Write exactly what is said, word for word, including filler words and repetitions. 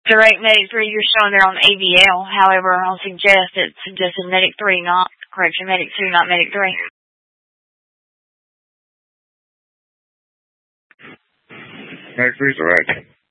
Direct Medic three, you're showing there on A V L. However, I'll suggest it's suggested Medic three, not, correction, Medic two, not Medic three. Medic three is correct.